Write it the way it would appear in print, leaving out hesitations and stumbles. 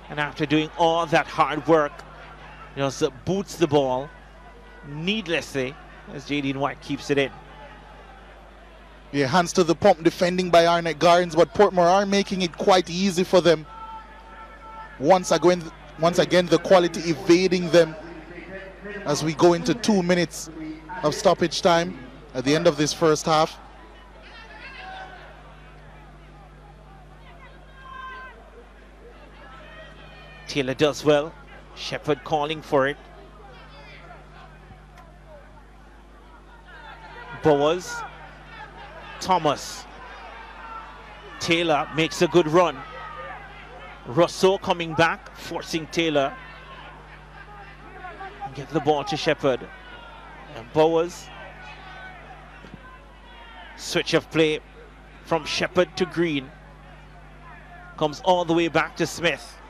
And after doing all that hard work, just boots the ball needlessly as Jaden White keeps it in. Yeah, hands to the pump defending by Arnett Gardens, but Portmore are making it quite easy for them. Once again, the quality evading them as we go into 2 minutes of stoppage time at the end of this first half. Taylor does well. Shepherd calling for it. Bowers. Thomas. Taylor makes a good run. Rousseau coming back, forcing Taylor. Get the ball to Shepherd. And Bowers. Switch of play from Shepherd to Green. Comes all the way back to Smith.